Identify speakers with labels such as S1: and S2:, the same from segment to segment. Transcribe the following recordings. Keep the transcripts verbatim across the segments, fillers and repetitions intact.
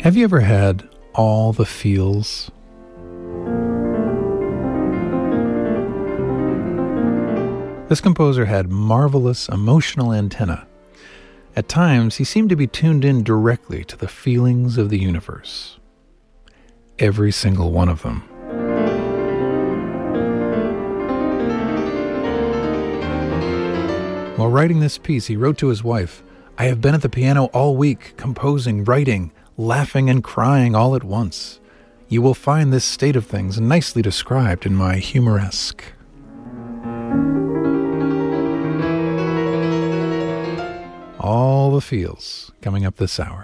S1: Have you ever had all the feels? This composer had marvelous emotional antenna. At times, he seemed to be tuned in directly to the feelings of the universe. Every single one of them. While writing this piece, he wrote to his wife, "I have been at the piano all week, composing, writing, laughing and crying all at once. You will find this state of things nicely described in my humoresque." All the feels coming up this hour.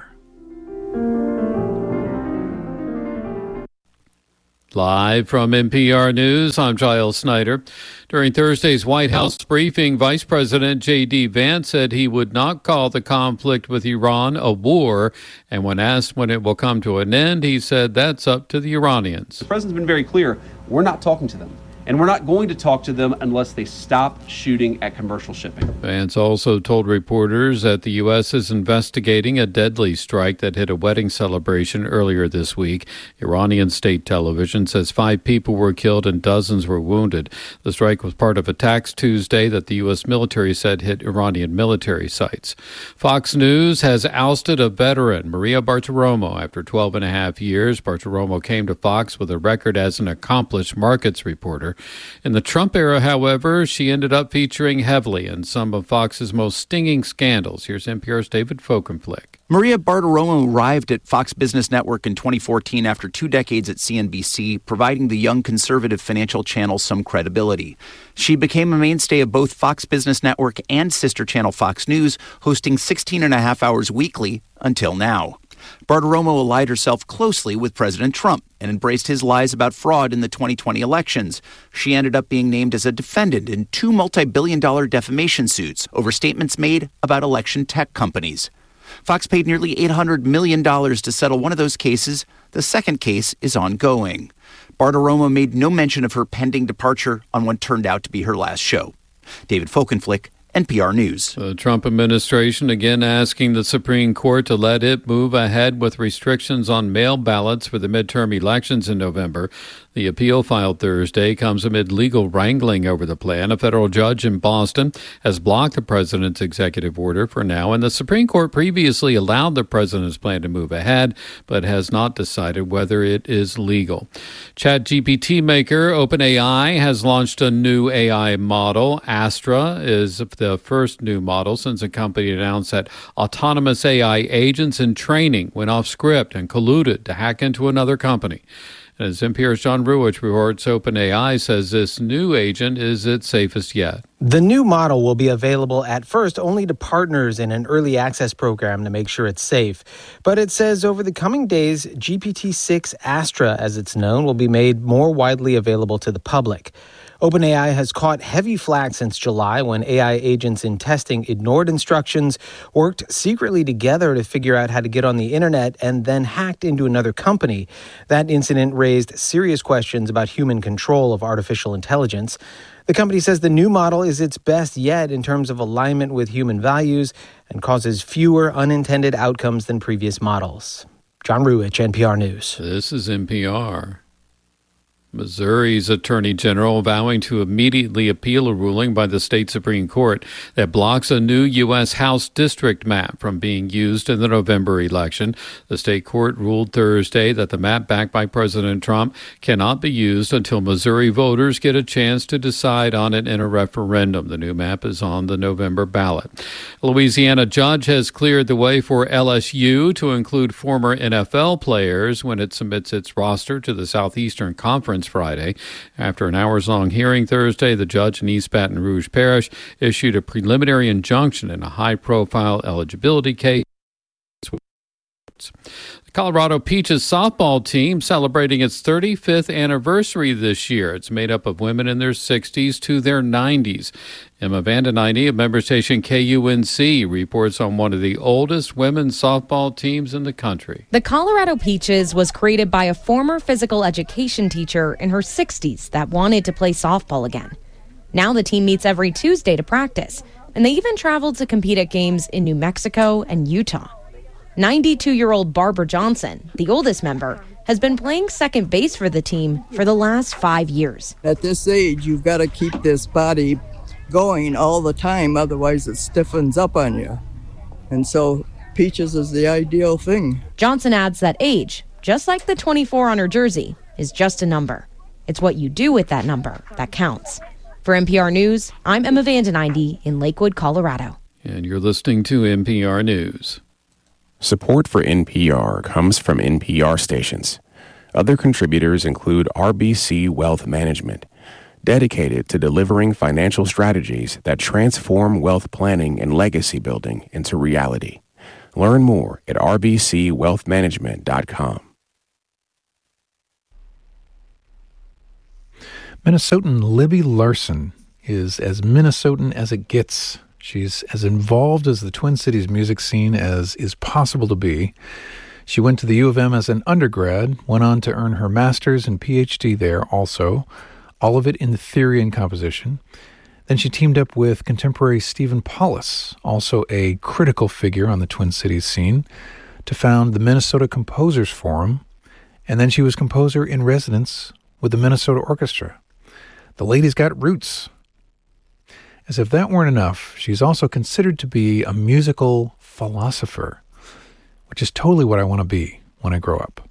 S2: Live from N P R News, I'm Giles Snyder. During Thursday's White House briefing, Vice President J D. Vance said he would not call the conflict with Iran a war. And when asked when it will come to an end, he said that's up to the Iranians.
S3: The president's been very clear. We're not talking to them. And we're not going to talk to them unless they stop shooting at commercial shipping.
S2: Vance also told reporters that the U S is investigating a deadly strike that hit a wedding celebration earlier this week. Iranian state television says five people were killed and dozens were wounded. The strike was part of attacks Tuesday that the U S military said hit Iranian military sites. Fox News has ousted a veteran, Maria Bartiromo. After twelve and a half years, Bartiromo came to Fox with a record as an accomplished markets reporter. In the Trump era, however, she ended up featuring heavily in some of Fox's most stinging scandals. Here's N P R's David Folkenflik.
S4: Maria Bartiromo arrived at Fox Business Network in twenty fourteen after two decades at C N B C, providing the young conservative financial channel some credibility. She became a mainstay of both Fox Business Network and sister channel Fox News, hosting sixteen and a half hours weekly until now. Bartiromo allied herself closely with President Trump and embraced his lies about fraud in the twenty twenty elections. She ended up being named as a defendant in two multi-billion dollar defamation suits over statements made about election tech companies. Fox paid nearly eight hundred million dollars to settle one of those cases. The second case is ongoing. Bartiromo made no mention of her pending departure on what turned out to be her last show. David Folkenflik, N P R News.
S2: The Trump administration again asking the Supreme Court to let it move ahead with restrictions on mail ballots for the midterm elections in November. The appeal filed Thursday comes amid legal wrangling over the plan. A federal judge in Boston has blocked the president's executive order for now, and the Supreme Court previously allowed the president's plan to move ahead, but has not decided whether it is legal. ChatGPT maker OpenAI has launched a new A I model. Astra is the first new model since the company announced that autonomous A I agents in training went off script and colluded to hack into another company. As N P R's John Ruwitch reports, OpenAI says this new agent is its safest yet.
S5: The new model will be available at first only to partners in an early access program to make sure it's safe. But it says over the coming days, G P T six Astra, as it's known, will be made more widely available to the public. OpenAI has caught heavy flack since July when A I agents in testing ignored instructions, worked secretly together to figure out how to get on the internet, and then hacked into another company. That incident raised serious questions about human control of artificial intelligence. The company says the new model is its best yet in terms of alignment with human values and causes fewer unintended outcomes than previous models. John Ruwitch, N P R News.
S2: This is N P R. Missouri's Attorney General vowing to immediately appeal a ruling by the state Supreme Court that blocks a new U S House district map from being used in the November election. The state court ruled Thursday that the map backed by President Trump cannot be used until Missouri voters get a chance to decide on it in a referendum. The new map is on the November ballot. A Louisiana judge has cleared the way for L S U to include former N F L players when it submits its roster to the Southeastern Conference Friday. After an hours-long hearing Thursday, the judge in East Baton Rouge Parish issued a preliminary injunction in a high-profile eligibility case. The Colorado Peaches softball team celebrating its thirty-fifth anniversary this year. It's made up of women in their sixties to their nineties. Emma Vandenine of member station K U N C reports on one of the oldest women's softball teams in the country.
S6: The Colorado Peaches was created by a former physical education teacher in her sixties that wanted to play softball again. Now the team meets every Tuesday to practice, and they even traveled to compete at games in New Mexico and Utah. ninety-two-year-old Barbara Johnson, the oldest member, has been playing second base for the team for the last five years.
S7: At this age, you've got to keep this body going all the time, otherwise it stiffens up on you. And so peaches is the ideal thing.
S6: Johnson adds that age, just like the twenty-four on her jersey, is just a number. It's what you do with that number that counts. For N P R News, I'm Emma Vandeninde in Lakewood, Colorado.
S2: And you're listening to N P R News.
S8: Support for N P R comes from N P R stations. Other contributors include R B C Wealth Management, dedicated to delivering financial strategies that transform wealth planning and legacy building into reality. Learn more at r b c wealth management dot com.
S1: Minnesotan Libby Larson is as Minnesotan as it gets. She's as involved as the Twin Cities music scene as is possible to be. She went to the U of M as an undergrad, went on to earn her master's and P H D there also, all of it in theory and composition. Then she teamed up with contemporary Stephen Paulus, also a critical figure on the Twin Cities scene, to found the Minnesota Composers Forum, and then she was composer in residence with the Minnesota Orchestra. The lady's got roots. As if that weren't enough, she's also considered to be a musical philosopher, which is totally what I want to be when I grow up.